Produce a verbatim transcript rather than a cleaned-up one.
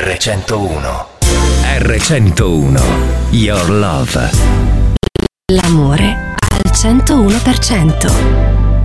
erre centouno. erre centouno. Your love. L'amore al centouno per cento.